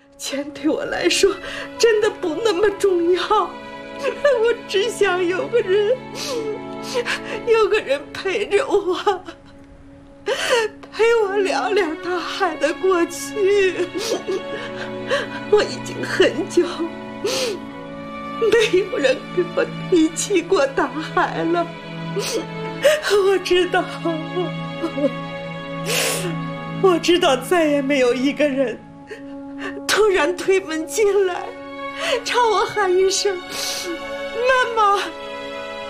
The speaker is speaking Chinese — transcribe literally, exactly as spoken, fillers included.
钱对我来说真的不那么重要，我只想有个人，有个人陪着我，陪我聊聊大海的过去。我已经很久没有人跟我提起过大海了。我知道，我知道再也没有一个人突然推门进来，朝我喊一声“妈妈”，